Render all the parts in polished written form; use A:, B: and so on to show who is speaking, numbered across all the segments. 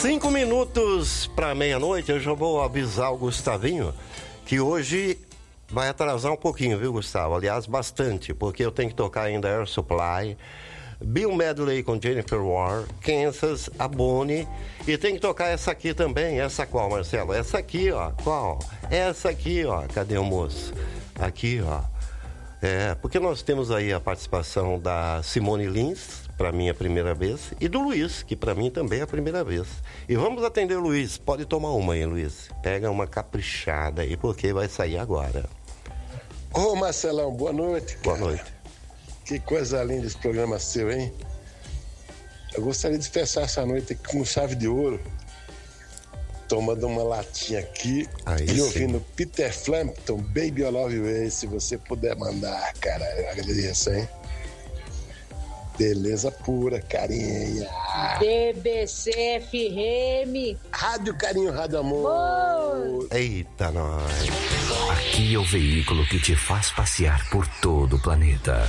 A: 5 minutos para meia-noite, eu já vou avisar o Gustavinho que hoje vai atrasar um pouquinho, viu, Gustavo? Aliás, bastante, porque eu tenho que tocar ainda Air Supply, Bill Medley com Jennifer Warren, Kansas, a Bonnie, e tem que tocar essa aqui também. Essa qual, Marcelo? Essa aqui, ó. Qual? Essa aqui, ó. Cadê o moço? Aqui, ó. Porque nós temos aí a participação da Simone Lins, para mim é a primeira vez, e do Luiz, que para mim também é a primeira vez. E vamos atender o Luiz. Pode tomar uma aí, Luiz. Pega uma caprichada aí, porque vai sair agora.
B: Ô, Marcelão, boa noite, cara.
A: Boa noite.
B: Que coisa linda esse programa seu, hein? Eu gostaria de fechar essa noite aqui com chave de ouro, tomando uma latinha aqui e ouvindo Peter Frampton, Baby I Love You. Se você puder mandar, cara, eu agradeço, hein? Beleza pura, carinha.
C: DBC FM.
B: Rádio Carinho, Rádio Amor.
A: Eita, nós.
D: Aqui é o veículo que te faz passear por todo o planeta.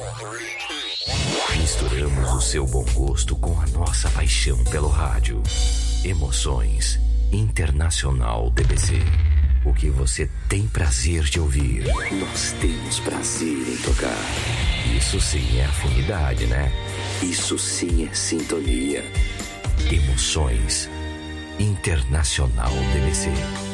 D: Misturamos o seu bom gosto com a nossa paixão pelo rádio. Emoções Internacional DBC. O que você tem prazer de ouvir, nós temos prazer em tocar. Isso sim é afinidade, né? Isso sim é sintonia. Emoções Internacional DBC.